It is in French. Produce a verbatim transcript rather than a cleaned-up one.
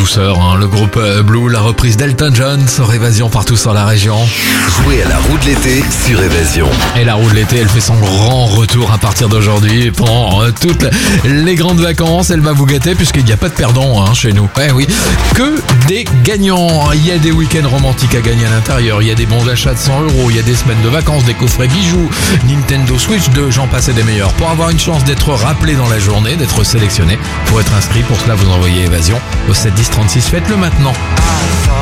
douceur, hein. Le groupe euh, Blue, la reprise d'Elton John sur Évasion partout sur la région. Jouez à la roue de l'été sur Évasion. Et la roue de l'été, elle fait son grand retour à partir d'aujourd'hui. Pendant euh, toutes les grandes vacances, elle va vous gâter puisqu'il n'y a pas de perdants hein, chez nous. Eh oui, que des gagnants. Il y a des week-ends romantiques à gagner à l'intérieur. Il y a des bons d'achat de cent euros. Il y a des semaines de vacances, des coffrets bijoux, Nintendo Switch deux, j'en passe et des meilleurs. Pour avoir une chance d'être rappelé dans la journée, d'être sélectionné, pour être inscrit, pour cela vous envoyez Évasion au sept dix trente-six. Faites-le maintenant.